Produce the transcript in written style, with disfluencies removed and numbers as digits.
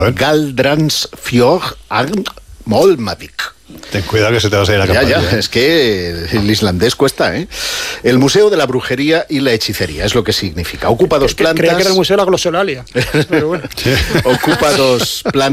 Galdransfjord Molmavík. Ten cuidado que se te va a salir la campaña. Ya, es que el islandés cuesta, ¿eh? El Museo de la Brujería y la Hechicería, es lo que significa. Ocupa 2 plantas... Creía que era el Museo de la Glosolalia. Pero bueno. Ocupa 2 plantas.